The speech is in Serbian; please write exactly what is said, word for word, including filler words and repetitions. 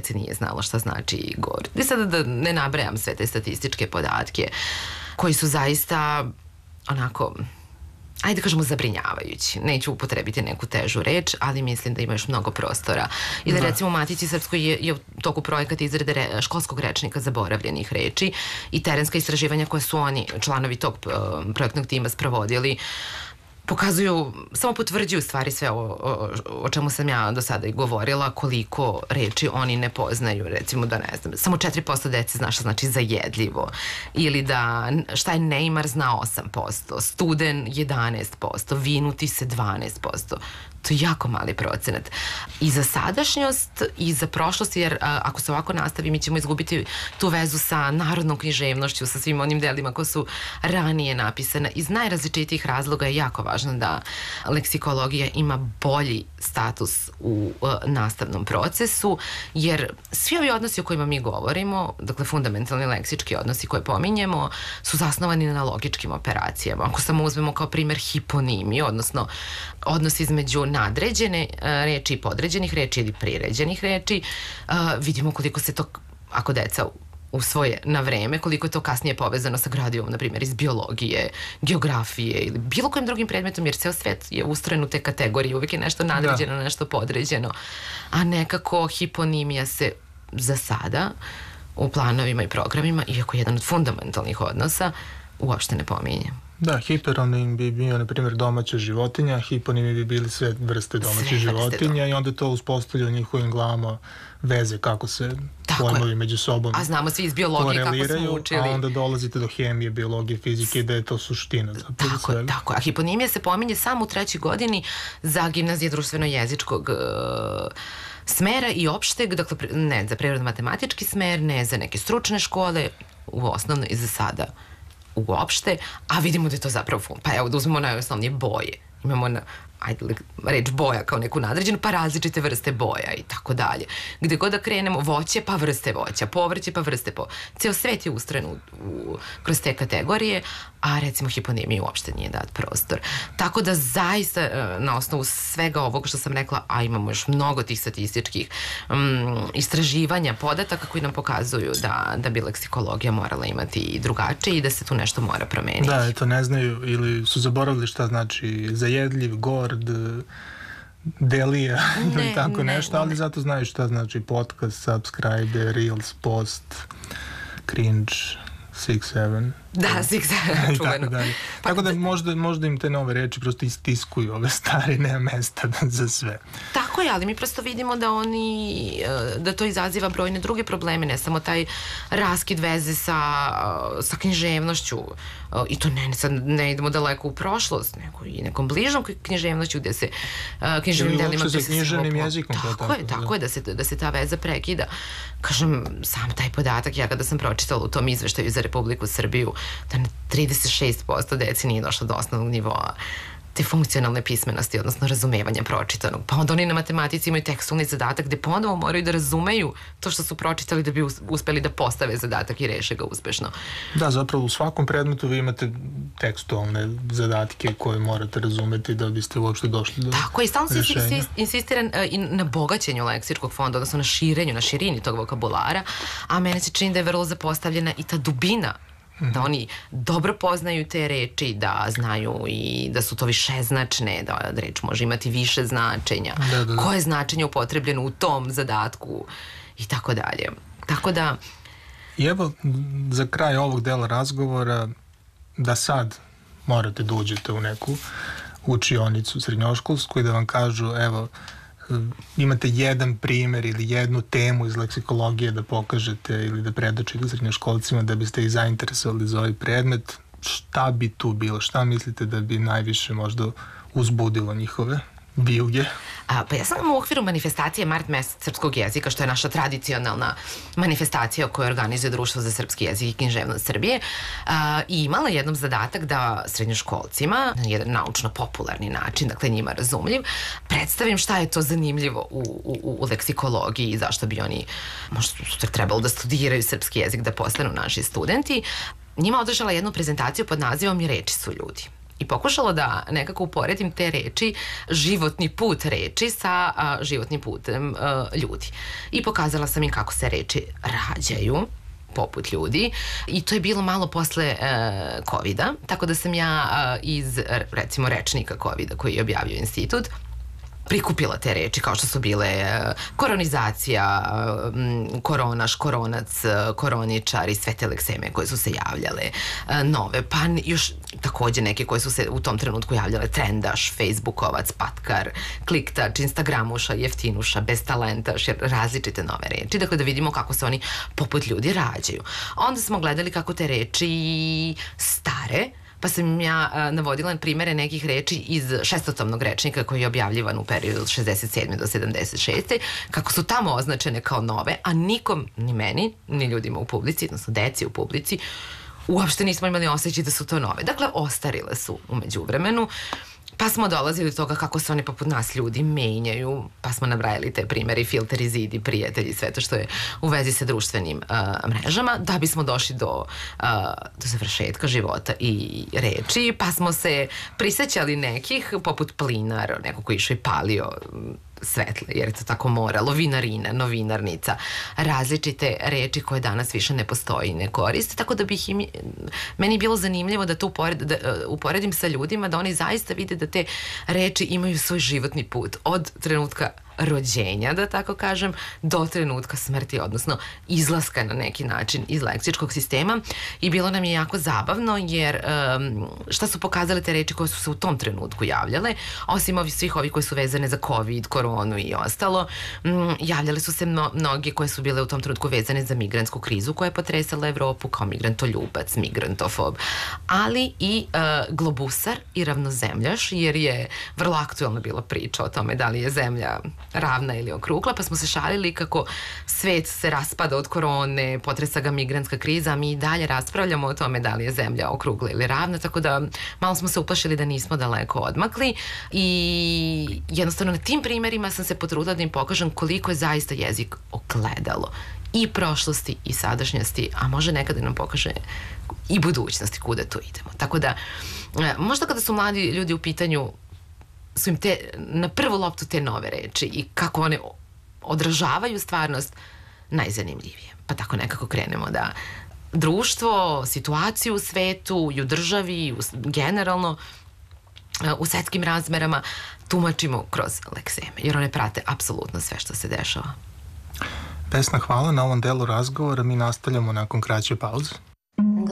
dece nije znalo šta znači gord. I sada da ne nabrajam sve te statističke podatke koji su zaista onako, ajde kažemo, zabrinjavajući. Neću upotrebiti neku težu reč, ali mislim da ima još mnogo prostora. I da, recimo, u Matici Srpskoj je, je u toku projekata izrade re, školskog rečnika zaboravljenih reči i terenska istraživanja koje su oni, članovi tog uh, projektnog tima, sprovodili, pokazuju, samo potvrđuju stvari sve o, o, o čemu sam ja do sada i govorila, koliko reči oni ne poznaju, recimo da ne znam, samo četiri posto dece zna šta znači zajedljivo, ili da šta je neimar zna osam posto, studen jedanaest posto, vinuti se dvanaest posto. To je jako mali procenat. I za sadašnjost i za prošlost, jer a, ako se ovako nastavi, mi ćemo izgubiti tu vezu sa narodnom književnošću, sa svim onim delima koje su ranije napisane. Iz najrazličitijih razloga je jako važno da leksikologija ima bolji status u a, nastavnom procesu, jer svi ovi odnosi o kojima mi govorimo, dakle fundamentalni leksički odnosi koje pominjemo, su zasnovani na logičkim operacijama. Ako samo uzmemo kao primer hiponimiju, odnosno odnos između nadređene reči i podređenih reči ili priređenih reči, vidimo koliko se to, ako deca usvoje na vreme, koliko je to kasnije povezano sa gradivom, na primjer, iz biologije, geografije ili bilo kojim drugim predmetom, jer ceo svet je ustrojen u te kategorije, uvijek je nešto nadređeno, da. nešto podređeno, a nekako hiponimija se za sada u planovima i programima, iako je jedan od fundamentalnih odnosa, uopšte ne pominje. Da, hiperonim bi bio, na primjer, domaća životinja, hiponimi bi bili sve vrste domaćih životinja i onda to uspostavlja u njihovim glavama veze kako se pojmovi među sobom a znamo svi iz biologije kako smo učili. A onda dolazite do hemije, biologije, fizike, da je to suština. Tako je, tako je. A hiponimija se pominje samo u trećoj godini za gimnazije društveno-jezičkog uh, smera i opšteg, dakle, ne za prirodno-matematički smer, ne za neke stručne škole, u osnovno i za sada uopšte, a vidimo da je to zapravo fun. Pa evo da uzmemo najosnovnije boje. Imamo na, ajde, reč boja kao neku nadređenu, pa različite vrste boja i tako dalje. Gde god da krenemo, voće pa vrste voća, povrće pa vrste po... Ceo svet je ustроjen u, u, kroz te kategorije, a recimo hiponimiji uopšte nije dat prostor. Tako da zaista na osnovu svega ovoga što sam rekla, a imamo još mnogo tih statističkih um, istraživanja, podataka koji nam pokazuju da, da bi leksikologija morala imati i drugačije i da se tu nešto mora promeniti. Da, eto, ne znaju ili su zaboravili šta znači zajedljiv, gord, delija ili tako ne, nešto, ali ne. Zato znaju šta znači podcast, subscribe, reels, post, cringe, six seven. Da, six seven, čuveno. Tako, pa, tako da možda, možda im te nove reči prosto istiskuju ove stare, nema mesta za sve. Tako je, ali mi prosto vidimo da oni, da to izaziva brojne druge probleme, ne samo taj raskid veze sa, sa književnošću, i to ne, sad ne idemo daleko u prošlost, nego i nekom bližom književnošću gde se književnim delima... Ili uopšte sa književnim jezikom. Tako, tako je, tako je, da se, da se ta veza prekida. Kažem, sam taj podatak, ja kada sam pročitala u tom izveštaju za Republiku Srbiju, da na trideset šest posto deci nije došlo do osnovnog nivoa te funkcionalne pismenosti, odnosno razumevanja pročitanog. Pa onda oni na matematici imaju tekstualni zadatak gde ponovo moraju da razumeju to što su pročitali da bi uspeli da postave zadatak i reše ga uspešno. Da, zapravo u svakom predmetu vi imate tekstualne zadatke koje morate razumeti da biste uopšte došli do rešenja. Tako, i stalno se insistira i na bogaćenju leksičkog fonda, odnosno na širenju, na širini tog vokabulara, a mene se čini da je vrlo zapostavljena i ta dubina, da oni dobro poznaju te reči, da znaju i da su to višeznačne, da reč može imati više značenja, da, da, da. koje značenje upotrebljeno u tom zadatku i tako dalje. Tako da... I evo, za kraj ovog dela razgovora, da sad morate da uđete u neku učionicu srednjoškolsku i da vam kažu, evo, imate jedan primer ili jednu temu iz leksikologije da pokažete ili da predočite srednjoškolcima da biste ih zainteresovali za ovaj predmet, šta bi tu bilo? Šta mislite da bi najviše možda uzbudilo njihove vijuge? A, pa ja sam u okviru manifestacije Mart mesec srpskog jezika, što je naša tradicionalna manifestacija koju organizuje Društvo za srpski jezik i književnost Srbije, a, i imala jednom zadatak da srednjoškolcima na jedan naučno-popularni način, dakle njima razumljiv, predstavim šta je to zanimljivo u, u, u leksikologiji i zašto bi oni možda sutra trebalo da studiraju srpski jezik, da postanu naši studenti. Njima održala jednu prezentaciju pod nazivom I reči su ljudi. i pokušala da nekako uporedim te reči, životni put reči sa a, životnim putem a, ljudi. I pokazala sam im kako se reči rađaju, poput ljudi, i to je bilo malo posle e, kovida, tako da sam ja e, iz, recimo, rečnika kovida koji je objavio institut, prikupila te reči kao što su bile e, koronizacija, e, koronaš, koronac, e, koroničar i sve te lekseme koje su se javljale, e, nove, pa još takođe neke koje su se u tom trenutku javljale, trendaš, facebookovac, patkar, kliktač, instagramuša, jeftinuša, bestalentaš, različite nove reči, dakle da vidimo kako se oni poput ljudi rađaju. Onda smo gledali kako te reči stare, pa sam ja a, navodila primere nekih reči iz šestotomnog rečnika koji je objavljivan u periodu od šezdeset sedme do sedamdeset šeste kako su tamo označene kao nove, a nikom, ni meni, ni ljudima u publici, odnosno deci u publici, uopšte nismo imali osjećaj da su to nove. Dakle, ostarile su umeđu vremenu, pa smo dolazili do toga kako se oni poput nas ljudi menjaju, pa smo nabrajali te primere, filteri, zidi, prijatelji, sve to što je u vezi sa društvenim uh, mrežama, da bismo došli do, uh, do završetka života i reči, pa smo se prisećali nekih, poput Plinar, neko koji išao i palio svetle, jer je to tako moralo, vinarina, novinarnica, različite reči koje danas više ne postoji i ne koriste, tako da bih im, meni je bilo zanimljivo da to upored, da, uh, uporedim sa ljudima, da oni zaista vide da te reči imaju svoj životni put od trenutka rođenja, da tako kažem, do trenutka smrti, odnosno izlaska na neki način iz leksičkog sistema, i bilo nam je jako zabavno jer um, šta su pokazale te reči koje su se u tom trenutku javljale, osim ovih svih ovih koje su vezane za COVID, koronu i ostalo, um, javljale su se mno, mnogi koje su bile u tom trenutku vezane za migrantsku krizu koja je potresala Evropu, kao migrantoljubac, migrantofob, ali i uh, globusar i ravnozemljaš, jer je vrlo aktuelna bila priča o tome da li je zemlja ravna ili okrugla, pa smo se šalili kako svet se raspada od korone, potresa ga migrantska kriza, a mi i dalje raspravljamo o tome da li je zemlja okrugla ili ravna, tako da malo smo se uplašili da nismo daleko odmakli i jednostavno na tim primerima sam se potrudila da im pokažem koliko je zaista jezik ogledalo i prošlosti i sadašnjosti, a može nekada nam pokaže i budućnosti kuda tu idemo. Tako da, možda kada su mladi ljudi u pitanju, su im te, na prvu loptu te nove reči i kako one odražavaju stvarnost najzanimljivije. Pa tako nekako krenemo da društvo, situaciju u svetu i u državi, i u, generalno u svetskim razmerama tumačimo kroz lekseme, jer one prate apsolutno sve što se dešava. Vesna, hvala na ovom delu razgovora. Mi nastavljamo nakon kraće pauze.